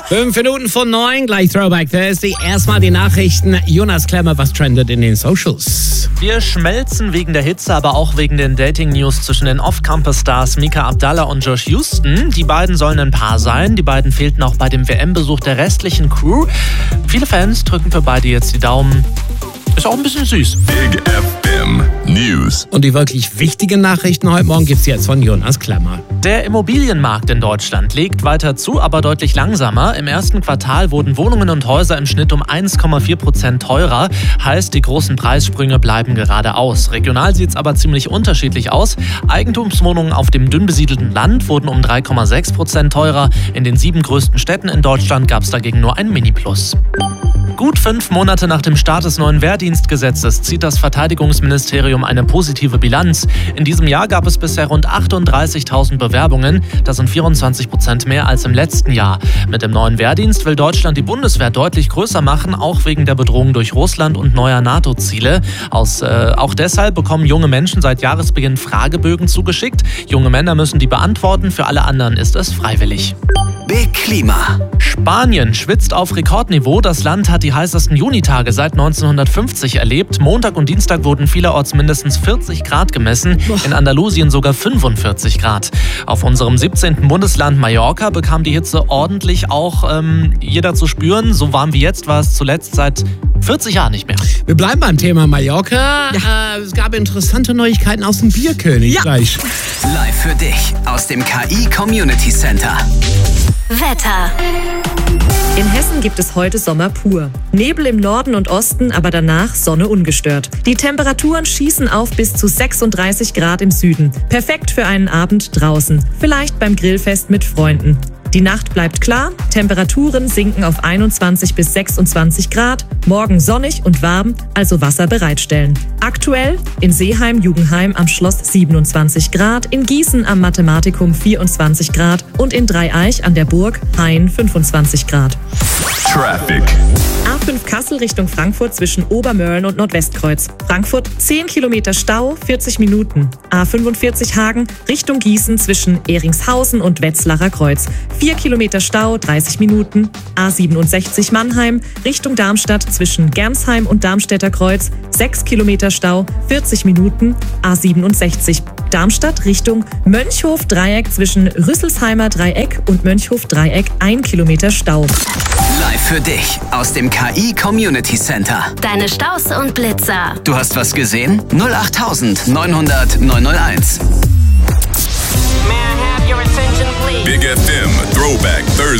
5 Minuten vor 9, gleich Throwback Thursday. Erstmal die Nachrichten. Jonas Klemmer, was trendet in den Socials? Wir schmelzen wegen der Hitze, aber auch wegen den Dating-News zwischen den Off-Campus-Stars Mika Abdallah und Josh Houston. Die beiden sollen ein Paar sein. Die beiden fehlten auch bei dem WM-Besuch der restlichen Crew. Viele Fans drücken für beide jetzt die Daumen. Ist auch ein bisschen süß. Big FM News. Und die wirklich wichtigen Nachrichten heute Morgen gibt's jetzt von Jonas Klemmer. Der Immobilienmarkt in Deutschland legt weiter zu, aber deutlich langsamer. Im ersten Quartal wurden Wohnungen und Häuser im Schnitt um 1,4% teurer. Heißt, die großen Preissprünge bleiben gerade aus. Regional sieht's aber ziemlich unterschiedlich aus. Eigentumswohnungen auf dem dünn besiedelten Land wurden um 3,6% teurer. In den 7 größten Städten in Deutschland gab's dagegen nur ein Mini-Plus. Gut 5 Monate nach dem Start des neuen Wehrdienstgesetzes zieht das Verteidigungsministerium eine positive Bilanz. In diesem Jahr gab es bisher rund 38.000 Bewerbungen. Das sind 24% mehr als im letzten Jahr. Mit dem neuen Wehrdienst will Deutschland die Bundeswehr deutlich größer machen, auch wegen der Bedrohung durch Russland und neuer NATO-Ziele. Auch deshalb bekommen junge Menschen seit Jahresbeginn Fragebögen zugeschickt. Junge Männer müssen die beantworten, für alle anderen ist es freiwillig. Big Klima. Spanien schwitzt auf Rekordniveau. Das Land hat die heißesten Junitage seit 1950 erlebt. Montag und Dienstag wurden vielerorts mindestens 40 Grad gemessen, in Andalusien sogar 45 Grad. Auf unserem 17. Bundesland Mallorca bekam die Hitze ordentlich auch jeder zu spüren. So warm wie jetzt war es zuletzt seit 40 Jahren nicht mehr. Wir bleiben beim Thema Mallorca. Ja. Es gab interessante Neuigkeiten aus dem Bierkönig. Ja. Gleich. Live für dich aus dem KI Community Center. Wetter. In Hessen gibt es heute Sommer pur. Nebel im Norden und Osten, aber danach Sonne ungestört. Die Temperaturen schießen auf bis zu 36 Grad im Süden. Perfekt für einen Abend draußen. Vielleicht beim Grillfest mit Freunden. Die Nacht bleibt klar, Temperaturen sinken auf 21 bis 26 Grad, morgen sonnig und warm, also Wasser bereitstellen. Aktuell in Seeheim-Jugenheim am Schloss 27 Grad, in Gießen am Mathematikum 24 Grad und in Dreieich an der Burg Hain 25 Grad. Traffic. A5 Kassel Richtung Frankfurt zwischen Obermörlen und Nordwestkreuz. Frankfurt 10 Kilometer Stau, 40 Minuten. A45 Hagen Richtung Gießen zwischen Ehringshausen und Wetzlarer Kreuz. 4 Kilometer Stau, 30 Minuten. A67 Mannheim Richtung Darmstadt zwischen Germsheim und Darmstädter Kreuz. 6 Kilometer Stau, 40 Minuten. A67 Darmstadt Richtung Mönchhof-Dreieck zwischen Rüsselsheimer Dreieck und Mönchhof-Dreieck 1 Kilometer Stau. Live für dich aus dem KI Community Center. Deine Staus und Blitzer. Du hast was gesehen? 08900 901. Big FM Throwback Thursday.